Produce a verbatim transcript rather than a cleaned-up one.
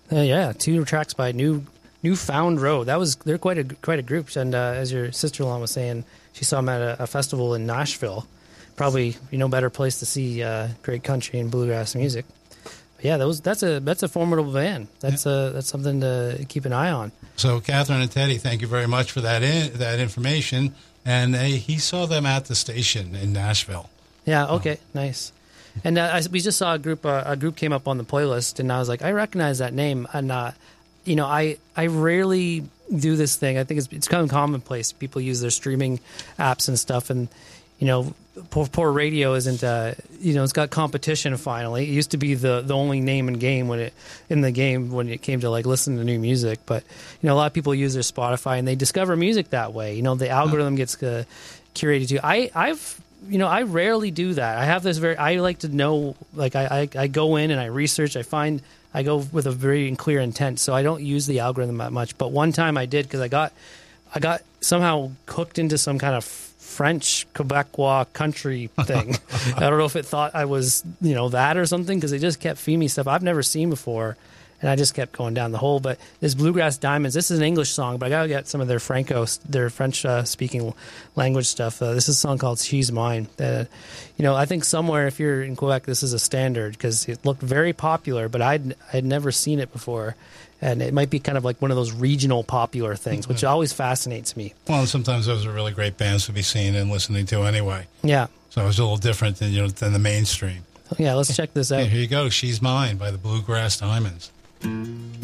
Uh, yeah, two tracks by New Newfound Road. That was they're quite a quite a group. And uh, as your sister-in-law was saying, she saw them at a, a festival in Nashville. Probably you know better place to see uh, great country and bluegrass music. But yeah, that was that's a that's a formidable band. That's yeah. uh, that's something to keep an eye on. So Catherine and Teddy, thank you very much for that in, that information. And they, he saw them at the station in Nashville. Yeah. Okay. Oh. Nice. And uh, I, we just saw a group. Uh, a group came up on the playlist, and I was like, I recognize that name. And uh, you know, I I rarely do this thing. I think it's it's kind of commonplace. People use their streaming apps and stuff, and you know, poor, poor radio isn't. Uh, you know, it's got competition finally. It used to be the, the only name in game when it in the game when it came to like listening to new music. But you know, a lot of people use their Spotify and they discover music that way. You know, the algorithm gets uh, curated to. I I've. You know, I rarely do that. I have this very, I like to know, like I, I, I go in and I research, I find, I go with a very clear intent. So I don't use the algorithm that much. But one time I did because I got, I got somehow hooked into some kind of French Quebecois country thing. I don't know if it thought I was, you know, that or something because it just kept feeding me stuff I've never seen before. And I just kept going down the hole. But this Bluegrass Diamonds, this is an English song, but I got to get some of their Franco, their French-speaking uh, language stuff. Uh, this is a song called She's Mine. Uh, you know, I think somewhere, if you're in Quebec, this is a standard because it looked very popular, but I'd, I'd never seen it before. And it might be kind of like one of those regional popular things, which always fascinates me. Well, sometimes those are really great bands to be seen and listening to anyway. Yeah. So it's a little different than, you know, than the mainstream. Yeah, let's check this out. Yeah, here you go. She's Mine by the Bluegrass Diamonds.